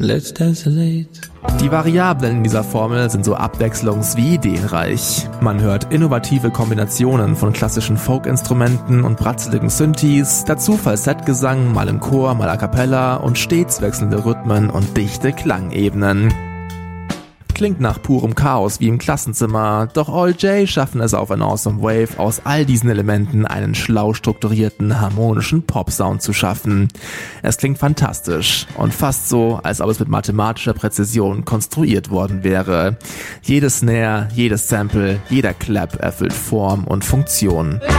Let's tessellate. Die Variablen in dieser Formel sind so abwechslungs- wie ideenreich. Man hört innovative Kombinationen von klassischen Folk-Instrumenten und bratzeligen Synthes, dazu Falsettgesang, mal im Chor, mal a cappella und stets wechselnde Rhythmen und dichte Klangebenen. Klingt nach purem Chaos wie im Klassenzimmer, doch All J schaffen es auf an Awesome Wave, aus all diesen Elementen einen schlau strukturierten, harmonischen Pop-Sound zu schaffen. Es klingt fantastisch und fast so, als ob es mit mathematischer Präzision konstruiert worden wäre. Jedes Snare, jedes Sample, jeder Clap erfüllt Form und Funktion.